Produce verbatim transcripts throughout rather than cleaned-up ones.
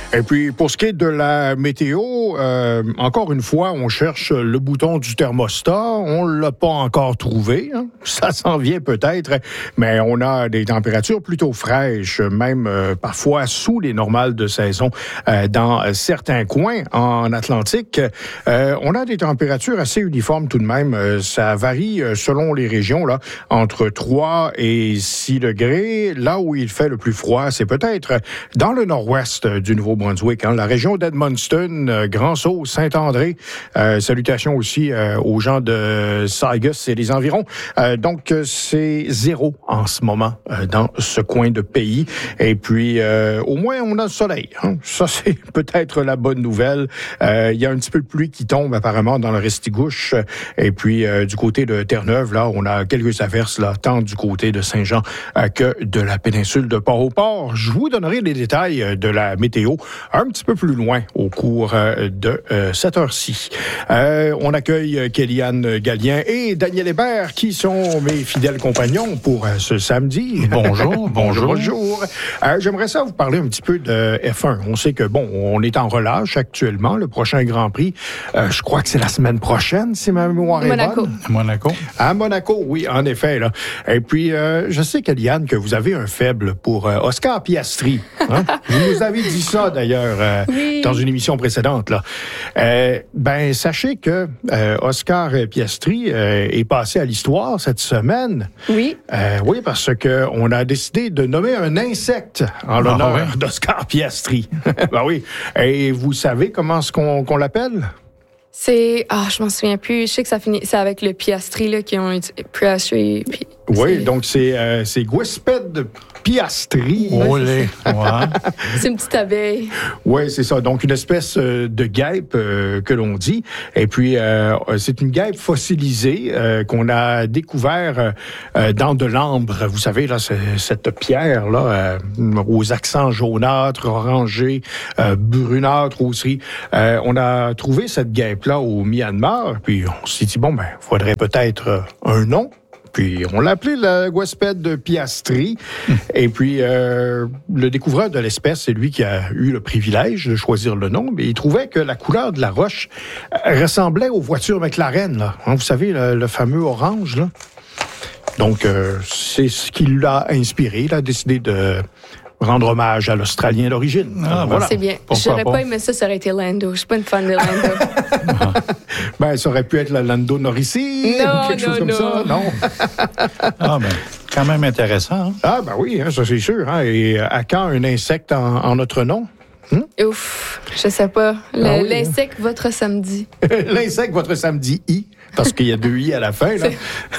Et puis, pour ce qui est de la météo, euh, encore une fois, on cherche le bouton du thermostat. On l'a pas encore trouvé. Hein. Ça s'en vient peut-être, mais on a des températures plutôt fraîches, même euh, parfois sous les normales de saison euh, dans certains coins en Atlantique. Euh, on a des températures assez uniformes tout de même. Euh, ça varie euh, selon les régions, là, entre trois et six degrés. Là où il fait le plus froid, c'est peut-être dans le nord-ouest du Nouveau-Brunswick, hein, la région d'Edmundston, euh, Grand-Sault, Saint-André. Euh, salutations aussi euh, aux gens de Saugus et les environs. Euh, donc, c'est zéro en ce moment euh, dans ce coin de pays. Et puis, euh, au moins, on a le soleil. Hein. Ça, c'est peut-être la bonne nouvelle. Euh, il y a un petit peu de pluie qui tombe apparemment dans le Restigouche. Et puis, euh, du côté de Terre-Neuve, là, on a quelques averses, là, tant du côté de Saint-Jean euh, que de la péninsule de Port-au-Port. Je vous donnerai les détails de la météo un petit peu plus loin au cours euh, de euh, cette heure-ci. Euh, on accueille Kéliane Gallien et Daniel Hébert, qui sont mes fidèles compagnons pour euh, ce samedi. Bonjour, bonjour. Bonjour. Euh, j'aimerais ça vous parler un petit peu de F un. On sait que, bon, on est en relâche actuellement. Le prochain Grand Prix, euh, je crois que c'est la semaine prochaine, si ma mémoire est Monaco. bonne. Monaco. À Monaco, oui, en effet. Là. Et puis, euh, je sais, Kéliane, que vous avez un faible pour euh, Oscar Piastri. Hein? Vous nous avez dit ça, d'ailleurs, euh, oui. dans une émission précédente. Là. Euh, ben, sachez que euh, Oscar Piastri euh, est passé à l'histoire cette semaine. Oui. Euh, oui, parce que on a décidé de nommer un insecte en l'honneur ah, ouais. d'Oscar Piastri. Ben oui. Et vous savez comment est-ce qu'on, qu'on l'appelle? C'est... Ah, je m'en souviens plus. Je sais que ça finit... C'est avec le Piastri, là, qui ont eu... Piastri, puis... Oui, c'est... donc c'est, euh, c'est Gwisped Piastri. Olé. Ouais. C'est une petite abeille. Oui, c'est ça. Donc, une espèce euh, de guêpe euh, que l'on dit. Et puis, euh, c'est une guêpe fossilisée euh, qu'on a découvert euh, dans de l'ambre. Vous savez, là, c'est, cette pierre-là, euh, aux accents jaunâtres, orangés, euh, brunâtres aussi. Euh, on a trouvé cette guêpe-là au Myanmar. Puis, on s'est dit, bon, ben, il faudrait peut-être euh, un nom. Puis, on l'a appelé la Gwisped de Piastri. Mmh. Et puis, euh, le découvreur de l'espèce, c'est lui qui a eu le privilège de choisir le nom. Mais il trouvait que la couleur de la roche ressemblait aux voitures McLaren, là. Hein, vous savez, le, le fameux orange, là. Donc, euh, c'est ce qui l'a inspiré. Il a décidé de rendre hommage à l'Australien d'origine. Ah, voilà. C'est bien. Pourquoi J'aurais pas? pas aimé ça, ça aurait été Lando. Je suis pas une fan de Lando. Ben, ça aurait pu être la Lando Norrici non, ou quelque non, chose comme non. ça. Non. Ah, ben, quand même intéressant. Hein? Ah, ben oui, hein, ça c'est sûr. Hein. Et à quand un insecte en, en notre nom? Hmm? Ouf, je sais pas. Le, Ah oui, l'insecte, hein? Votre samedi. L'insecte, votre samedi I, parce qu'il y a deux I à la fin, là.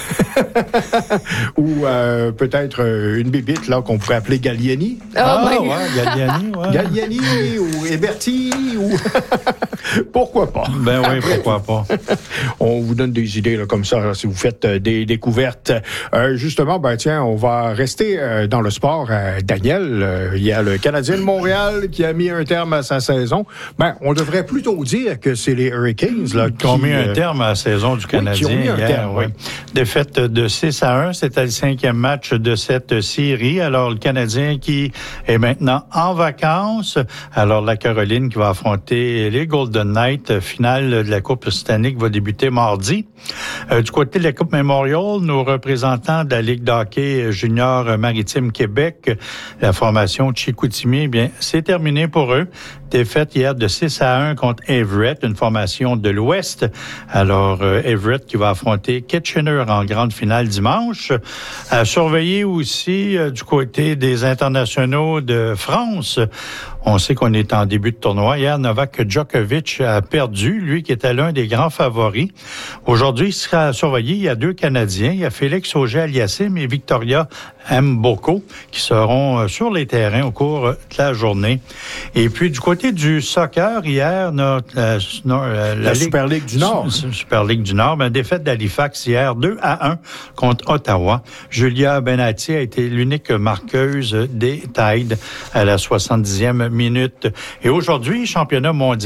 Ou euh, peut-être euh, une bébite, là, qu'on pourrait appeler Gallieni. Oh ah, my ouais, God. Galliani, ouais. Gallieni ou Héberti, ou... Pourquoi pas? Ben oui, pourquoi pas. On vous donne des idées, là, comme ça, là, si vous faites euh, des découvertes. Euh, justement, ben tiens, on va rester euh, dans le sport. Euh, Daniel, euh, il y a le Canadien de Montréal qui a mis un terme à sa saison. Ben, on devrait plutôt dire que c'est les Hurricanes, là, qui ont mis euh, un terme à la saison du Canadien oui, qui ont mis un hier. terme, ouais. oui. Défaite de six à un, c'était le cinquième match de cette série. Alors, le Canadien qui est maintenant en vacances. Alors, la Caroline qui va affronter les Golden Knights. Finale de la Coupe Stanley qui va débuter mardi. Euh, du côté de la Coupe Memorial, nos représentants de la Ligue de hockey junior maritime Québec, la formation Chicoutimi, eh bien, c'est terminé pour eux. Défaite hier de six à un contre Everett, une formation de l'Ouest. Alors, euh, Everett qui va affronter Kitchener en grande finale dimanche. À surveiller aussi euh, du côté des internationaux de France. On sait qu'on est en début de tournoi. Hier, Novak Djokovic a perdu, lui qui était l'un des grands favoris. Aujourd'hui, il sera surveillé. Il y a deux Canadiens. Il y a Félix Auger-Aliassime et Victoria Mboko qui seront sur les terrains au cours de la journée. Et puis, du côté du soccer, hier, notre, euh, la, la Ligue, Super Ligue du Nord. Super Ligue du Nord, ben, défaite d'Halifax hier, deux à un contre Ottawa. Julia Benatti a été l'unique marqueuse des Tides à la soixante-dixième minute. Et aujourd'hui, championnat mondial de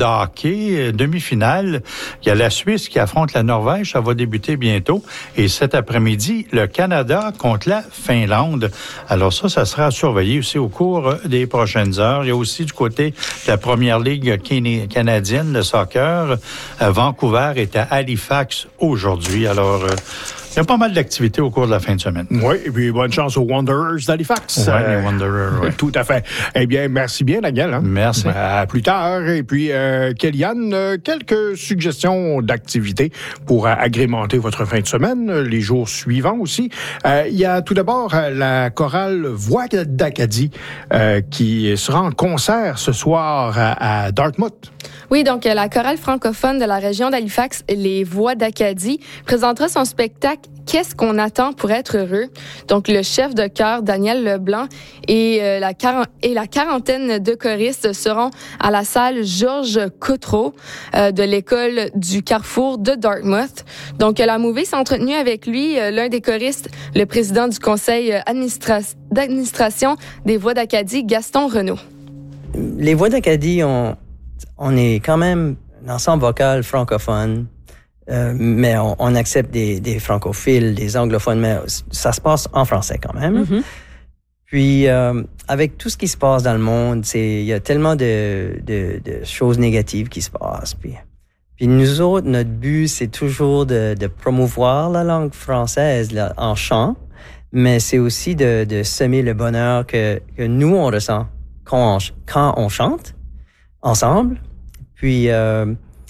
hockey, demi-finale. Il y a la Suisse qui affronte la Norvège. Ça va débuter bientôt. Et cet après-midi, le Canada contre la Finlande. Alors ça, ça sera à surveiller aussi au cours des prochaines heures. Il y a aussi du côté de la Première Ligue canadienne de soccer. Vancouver est à Halifax aujourd'hui. Alors, euh, il y a pas mal d'activités au cours de la fin de semaine. Oui, et puis bonne chance aux Wanderers d'Halifax. Oui, euh, les Wanderers, oui. Tout à fait. Eh bien, merci bien, Daniel. Hein? Merci. À plus tard. Et puis, euh, Kellyanne, euh, quelques suggestions d'activités pour euh, agrémenter votre fin de semaine, les jours suivants aussi. Euh, il y a tout d'abord euh, la chorale Voix d'Acadie euh, qui sera en concert ce soir à, à Dartmouth. Oui, donc la chorale francophone de la région d'Halifax, les Voix d'Acadie, présentera son spectacle « Qu'est-ce qu'on attend pour être heureux ?» Donc, le chef de chœur, Daniel Leblanc, et, euh, la, quar- et la quarantaine de choristes seront à la salle Georges Coutreau euh, de l'école du Carrefour de Dartmouth. Donc, la Mouvée s'est entretenue avec lui, euh, l'un des choristes, le président du conseil administra- d'administration des Voix d'Acadie, Gaston Renaud. Les Voix d'Acadie, on, on est quand même un ensemble vocal francophone. Euh, mais on, on accepte des, des francophiles, des anglophones, mais ça se passe en français quand même. Mm-hmm. Puis, euh, avec tout ce qui se passe dans le monde, c'est il y a tellement de, de, de choses négatives qui se passent. Puis, puis nous autres, notre but, c'est toujours de, de promouvoir la langue française là, en chant, mais c'est aussi de, de semer le bonheur que, que nous, on ressent quand on, quand on chante ensemble. Puis... Euh,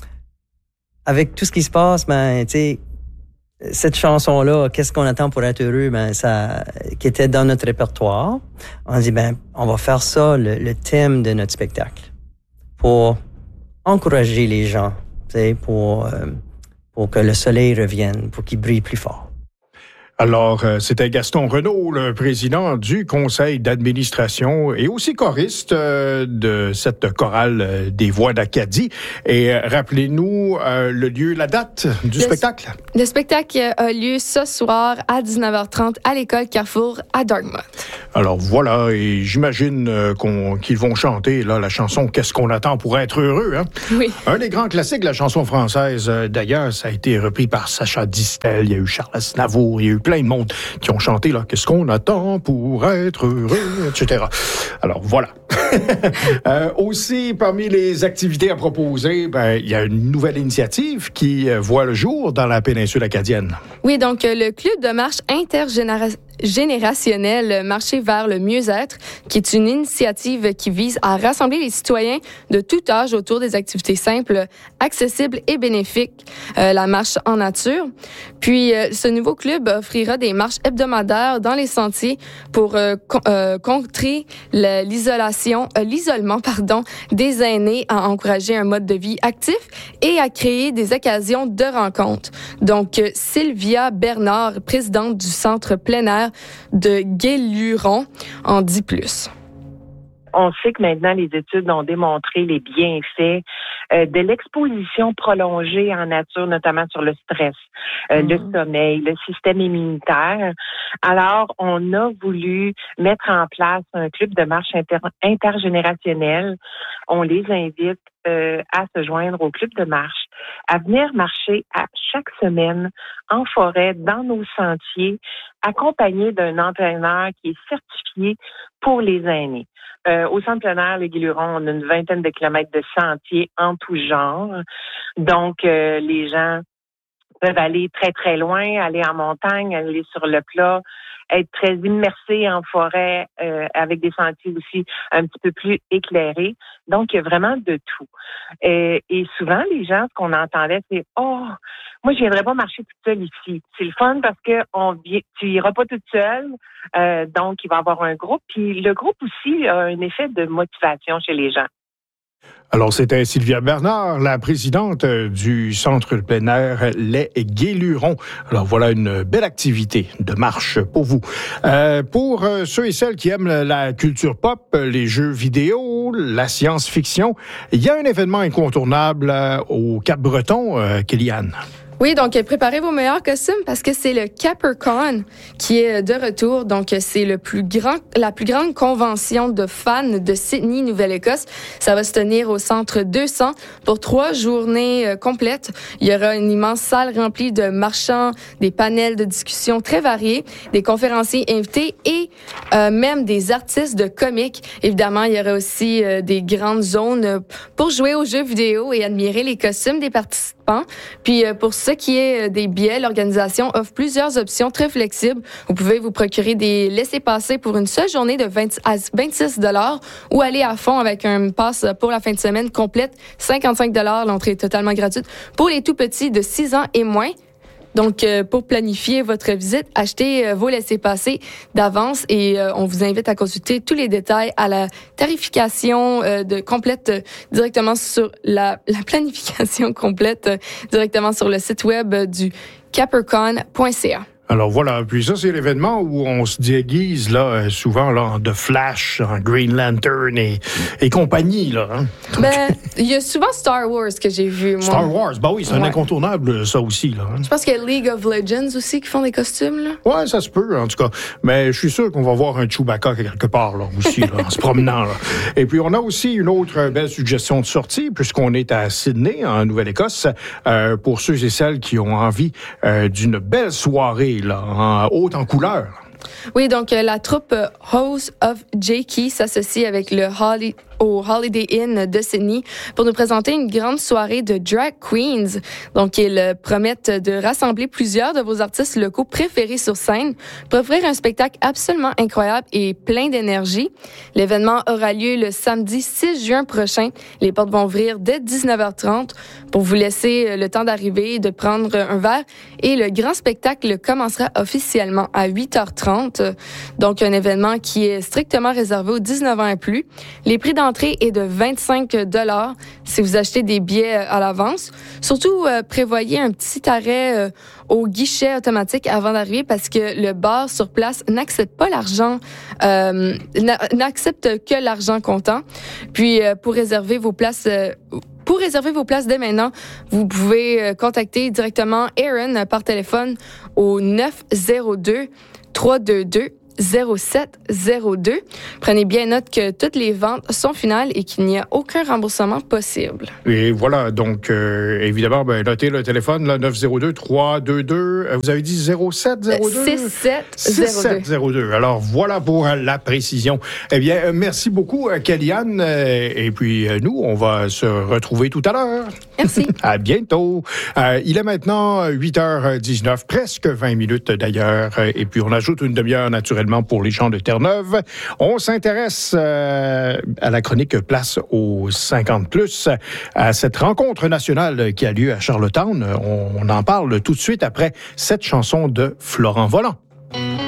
avec tout ce qui se passe, ben, tu sais, cette chanson-là, qu'est-ce qu'on attend pour être heureux, ben, ça, qui était dans notre répertoire, on dit, ben, on va faire ça, le, le thème de notre spectacle, pour encourager les gens, tu sais, pour, euh, pour que le soleil revienne, pour qu'il brille plus fort. Alors, euh, c'était Gaston Renaud, le président du conseil d'administration et aussi choriste euh, de cette chorale euh, des Voix d'Acadie. Et euh, rappelez-nous euh, le lieu, la date du le, spectacle. Le spectacle a lieu ce soir à dix-neuf heures trente à l'école Carrefour à Dartmouth. Alors voilà, et j'imagine euh, qu'on, qu'ils vont chanter là la chanson « Qu'est-ce qu'on attend pour être heureux ». Hein? Oui. Un des grands classiques de la chanson française. Euh, d'ailleurs, ça a été repris par Sacha Distel, il y a eu Charles Aznavour, il y a eu plein de monde qui ont chanté là, qu'est-ce qu'on attend pour être heureux, et cetera. Alors voilà. euh, aussi, parmi les activités à proposer, ben il y a une nouvelle initiative qui euh, voit le jour dans la péninsule acadienne. Oui, donc euh, le club de marche intergénérationnel Marcher vers le mieux-être, qui est une initiative qui vise à rassembler les citoyens de tout âge autour des activités simples, accessibles et bénéfiques, euh, la marche en nature. Puis, euh, ce nouveau club offrira des marches hebdomadaires dans les sentiers pour euh, con- euh, contrer le, l'isolation, euh, l'isolement, pardon, des aînés, à encourager un mode de vie actif et à créer des occasions de rencontres. Donc, euh, Sylvia Bernard, présidente du centre plein air de Guéluron, en dit plus. On sait que maintenant, les études ont démontré les bienfaits euh, de l'exposition prolongée en nature, notamment sur le stress, euh, mmh. le sommeil, le système immunitaire. Alors, on a voulu mettre en place un club de marche inter- intergénérationnel. On les invite euh, à se joindre au club de marche, à venir marcher à chaque semaine en forêt, dans nos sentiers, accompagné d'un entraîneur qui est certifié pour les aînés. Euh, au centre plein air, le Guéluron, on a une vingtaine de kilomètres de sentiers en tout genre. Donc, euh, les gens peuvent aller très, très loin, aller en montagne, aller sur le plat, être très immersés en forêt euh, avec des sentiers aussi un petit peu plus éclairés. Donc, il y a vraiment de tout. Et, et souvent, les gens, ce qu'on entendait, c'est « Oh, moi, je viendrais pas marcher toute seule ici. » C'est le fun parce que on vient, tu iras pas toute seule, euh, donc il va y avoir un groupe. Puis le groupe aussi a un effet de motivation chez les gens. Alors, c'était Sylvia Bernard, la présidente du centre de plein air Les Guélurons. Alors, voilà une belle activité de marche pour vous. Euh, pour ceux et celles qui aiment la culture pop, les jeux vidéo, la science-fiction, il y a un événement incontournable au Cap-Breton, euh, Kellyanne. Oui, donc préparez vos meilleurs costumes parce que c'est le CapperCon qui est de retour. Donc, c'est le plus grand, la plus grande convention de fans de Sydney, Nouvelle-Écosse. Ça va se tenir au Centre deux cents pour trois journées euh, complètes. Il y aura une immense salle remplie de marchands, des panels de discussion très variés, des conférenciers invités et euh, même des artistes de comics. Évidemment, il y aura aussi euh, des grandes zones pour jouer aux jeux vidéo et admirer les costumes des participants. Puis, euh, pour ce qui est des billets, l'organisation offre plusieurs options très flexibles. Vous pouvez vous procurer des laissez-passer pour une seule journée de vingt à vingt-six dollars ou aller à fond avec un pass pour la fin de semaine complète, cinquante-cinq dollars. L'entrée est totalement gratuite pour les tout petits de six ans et moins. Donc, euh, pour planifier votre visite, achetez euh, vos laissez-passer d'avance et euh, on vous invite à consulter tous les détails à la tarification euh, de complète euh, directement sur la, la planification complète euh, directement sur le site web euh, du cappercon point c a. Alors voilà, puis ça, c'est l'événement où on se déguise, là, souvent, là, en The Flash, en Green Lantern et, et compagnie, là. Hein? Ben, il y a souvent Star Wars que j'ai vu, moi. Star Wars, ben oui, c'est un ouais. incontournable, ça aussi, là. Hein? Je pense qu'il y a League of Legends aussi qui font des costumes, là. Ouais, ça se peut, en tout cas. Mais je suis sûr qu'on va voir un Chewbacca quelque part, là, aussi, là, en se promenant, là. Et puis, on a aussi une autre belle suggestion de sortie, puisqu'on est à Sydney, en Nouvelle-Écosse, euh, pour ceux et celles qui ont envie euh, d'une belle soirée, là, en haute en couleur. Oui, donc euh, la troupe euh, House of Jakey s'associe avec le Holly, au Holiday Inn de Sydney pour nous présenter une grande soirée de drag queens. Donc, ils euh, promettent de rassembler plusieurs de vos artistes locaux préférés sur scène pour offrir un spectacle absolument incroyable et plein d'énergie. L'événement aura lieu le samedi six juin prochain. Les portes vont ouvrir dès dix-neuf heures trente pour vous laisser le temps d'arriver, de prendre un verre et le grand spectacle commencera officiellement à huit heures trente. Donc, un événement qui est strictement réservé aux dix-neuf ans et plus. Les prix d'entrée est de vingt-cinq dollars si vous achetez des billets à l'avance. Surtout, euh, prévoyez un petit arrêt euh, au guichet automatique avant d'arriver parce que le bar sur place n'accepte pas l'argent, euh, n'accepte que l'argent comptant. Puis, euh, pour réserver vos places... Euh, Pour réserver vos places dès maintenant, vous pouvez contacter directement Aaron par téléphone au neuf zéro deux, trois deux deux, zéro sept zéro deux. Prenez bien note que toutes les ventes sont finales et qu'il n'y a aucun remboursement possible. Et voilà, donc euh, évidemment, ben, notez le téléphone, là, neuf zéro deux, trois deux deux. Vous avez dit zéro sept zéro deux? six sept zéro deux. Alors voilà pour la précision. Eh bien, merci beaucoup, Kellyanne. Et puis, nous, on va se retrouver tout à l'heure. Merci. À bientôt. Euh, il est maintenant huit heures dix-neuf, presque vingt minutes d'ailleurs. Et puis, on ajoute une demi-heure naturellement pour les gens de Terre-Neuve. On s'intéresse euh, à la chronique Place aux cinquante plus, à cette rencontre nationale qui a lieu à Charlottetown. On, on en parle tout de suite après cette chanson de Florent Volant.